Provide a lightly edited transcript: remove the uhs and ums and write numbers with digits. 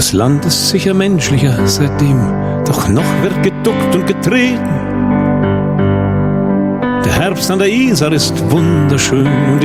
Das Land ist sicher menschlicher seitdem, doch noch wird geduckt und getreten. Der Herbst an der Isar ist wunderschön und